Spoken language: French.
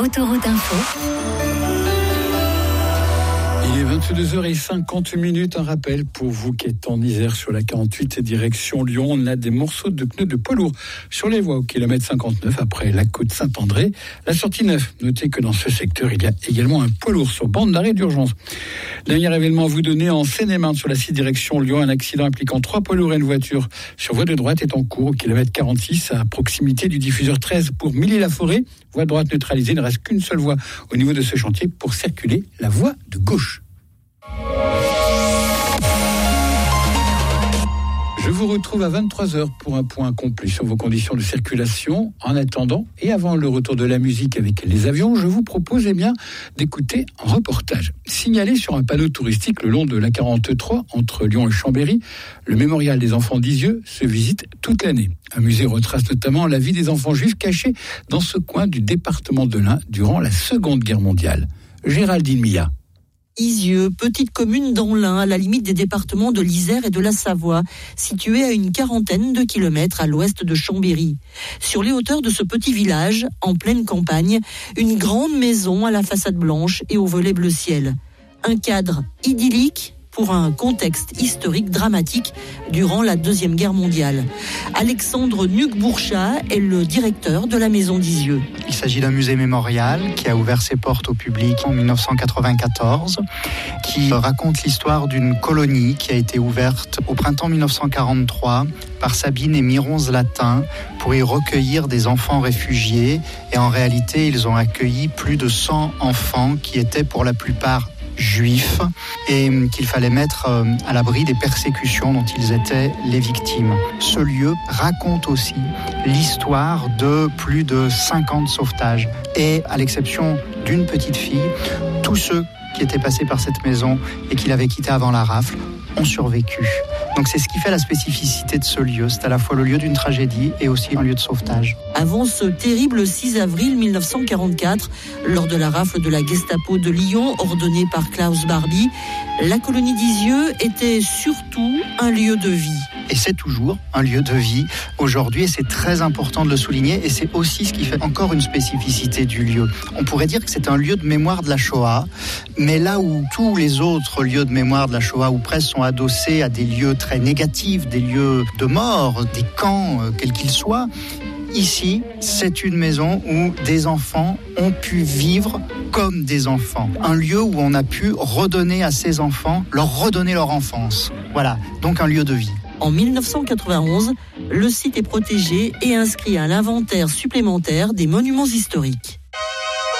Autoroute Info. Il est 22h50. Un rappel pour vous qui êtes en Isère sur la 48 direction Lyon. On a des morceaux de pneus de poids lourd sur les voies au kilomètre 59 après la côte Saint-André. La sortie 9. Notez que dans ce secteur, il y a également un poids lourd sur bande d'arrêt d'urgence. Dernier événement à vous donner en Seine-et-Marne sur la 6 direction Lyon. Un accident impliquant 3 poids lourds et une voiture sur voie de droite est en cours au kilomètre 46 à proximité du diffuseur 13 pour Milly-la-Forêt. Voie de droite neutralisée. Il ne reste qu'une seule voie au niveau de ce chantier pour circuler, la voie de gauche. Je vous retrouve à 23h pour un point complet sur vos conditions de circulation. En attendant et avant le retour de la musique avec les avions, je vous propose d'écouter un reportage. Signalé sur un panneau touristique le long de la 43 entre Lyon et Chambéry, le mémorial des enfants d'Isieux se visite toute l'année. Un musée retrace notamment la vie des enfants juifs cachés dans ce coin du département de l'Ain durant la Seconde Guerre mondiale. Géraldine Milla. Isieux, petite commune dans l'Ain, à la limite des départements de l'Isère et de la Savoie, située à une 40aine de kilomètres à l'ouest de Chambéry. Sur les hauteurs de ce petit village, en pleine campagne, une grande maison à la façade blanche et au volet bleu ciel. Un cadre idyllique pour un contexte historique dramatique durant la Deuxième Guerre mondiale. Alexandre Nuc-Bourchat est le directeur de la maison d'Isieux. Il s'agit d'un musée mémorial qui a ouvert ses portes au public en 1994, qui raconte l'histoire d'une colonie qui a été ouverte au printemps 1943 par Sabine et Miron Zlatin pour y recueillir des enfants réfugiés. Et en réalité, ils ont accueilli plus de 100 enfants qui étaient pour la plupart juifs et qu'il fallait mettre à l'abri des persécutions dont ils étaient les victimes. Ce lieu raconte aussi l'histoire de plus de 50 sauvetages et à l'exception d'une petite fille, tous ceux qui étaient passés par cette maison et qui l'avaient quittée avant la rafle ont survécu. Donc c'est ce qui fait la spécificité de ce lieu. C'est à la fois le lieu d'une tragédie et aussi un lieu de sauvetage. Avant ce terrible 6 avril 1944, lors de la rafle de la Gestapo de Lyon, ordonnée par Klaus Barbie, la colonie d'Isieux était surtout un lieu de vie. Et c'est toujours un lieu de vie aujourd'hui et c'est très important de le souligner et c'est aussi ce qui fait encore une spécificité du lieu. On pourrait dire que c'est un lieu de mémoire de la Shoah, mais là où tous les autres lieux de mémoire de la Shoah ou presque sont adossés à des lieux très négatifs, des lieux de mort, des camps, quels qu'ils soient, ici, c'est une maison où des enfants ont pu vivre comme des enfants. Un lieu où on a pu redonner à ces enfants, leur redonner leur enfance. Voilà, donc un lieu de vie. En 1991, le site est protégé et inscrit à l'inventaire supplémentaire des monuments historiques.